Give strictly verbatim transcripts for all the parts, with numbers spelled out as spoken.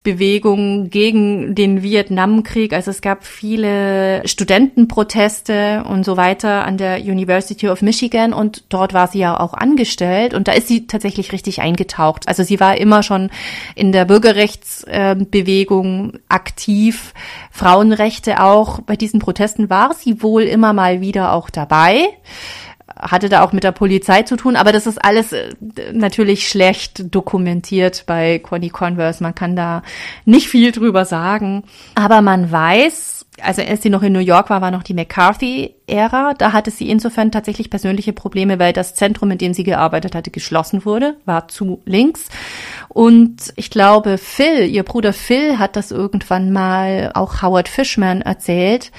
Bewegung gegen den Vietnamkrieg. Also es gab viele Studentenproteste und so weiter an der University of Michigan und dort war sie ja auch angestellt und da ist sie tatsächlich richtig eingetaucht. Also sie war immer schon in der Bürgerrechtsbewegung aktiv, Frauenrechte auch. Bei diesen Protesten war sie wohl immer mal wieder auch dabei. Hatte da auch mit der Polizei zu tun, aber das ist alles natürlich schlecht dokumentiert bei Connie Converse. Man kann da nicht viel drüber sagen. Aber man weiß, also als sie noch in New York war, war noch die McCarthy-Ära. Da hatte sie insofern tatsächlich persönliche Probleme, weil das Zentrum, in dem sie gearbeitet hatte, geschlossen wurde, war zu links. Und ich glaube, Phil, ihr Bruder Phil, hat das irgendwann mal auch Howard Fishman erzählt,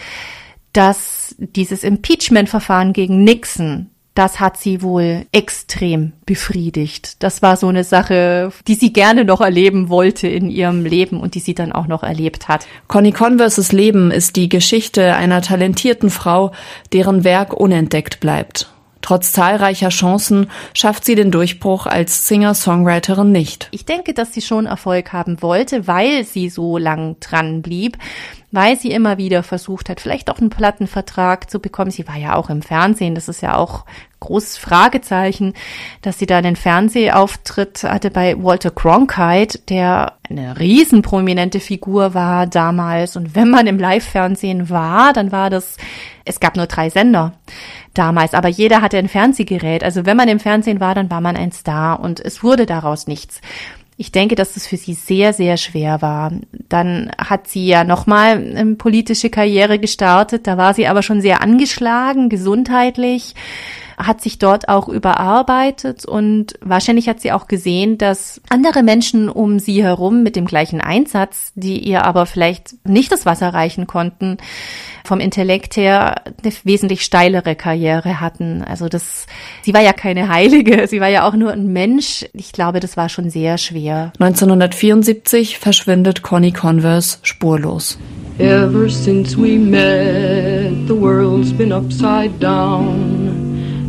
dass dieses Impeachment-Verfahren gegen Nixon, das hat sie wohl extrem befriedigt. Das war so eine Sache, die sie gerne noch erleben wollte in ihrem Leben und die sie dann auch noch erlebt hat. Connie Converses Leben ist die Geschichte einer talentierten Frau, deren Werk unentdeckt bleibt. Trotz zahlreicher Chancen schafft sie den Durchbruch als Singer-Songwriterin nicht. Ich denke, dass sie schon Erfolg haben wollte, weil sie so lang dran blieb, weil sie immer wieder versucht hat, vielleicht auch einen Plattenvertrag zu bekommen. Sie war ja auch im Fernsehen, das ist ja auch großes Fragezeichen, dass sie da einen Fernsehauftritt hatte bei Walter Cronkite, der eine riesenprominente Figur war damals. Und wenn man im Live-Fernsehen war, dann war das, es gab nur drei Sender damals, aber jeder hatte ein Fernsehgerät. Also wenn man im Fernsehen war, dann war man ein Star und es wurde daraus nichts. Ich denke, dass das für sie sehr, sehr schwer war. Dann hat sie ja nochmal eine politische Karriere gestartet. Da war sie aber schon sehr angeschlagen, gesundheitlich, hat sich dort auch überarbeitet und wahrscheinlich hat sie auch gesehen, dass andere Menschen um sie herum mit dem gleichen Einsatz, die ihr aber vielleicht nicht das Wasser reichen konnten, vom Intellekt her eine wesentlich steilere Karriere hatten. Also das, sie war ja keine Heilige, sie war ja auch nur ein Mensch. Ich glaube, das war schon sehr schwer. neunzehnhundertvierundsiebzig verschwindet Connie Converse spurlos. Ever since we met, the world's been upside down.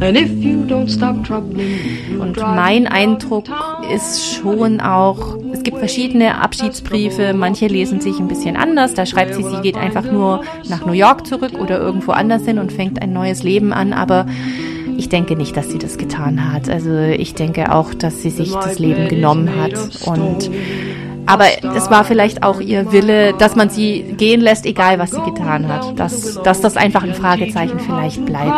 Und mein Eindruck ist schon auch, es gibt verschiedene Abschiedsbriefe, manche lesen sich ein bisschen anders, da schreibt sie, sie geht einfach nur nach New York zurück oder irgendwo anders hin und fängt ein neues Leben an, aber ich denke nicht, dass sie das getan hat. Also ich denke auch, dass sie sich das Leben genommen hat und aber es war vielleicht auch ihr Wille, dass man sie gehen lässt, egal was sie getan hat, dass, dass das einfach ein Fragezeichen vielleicht bleibt.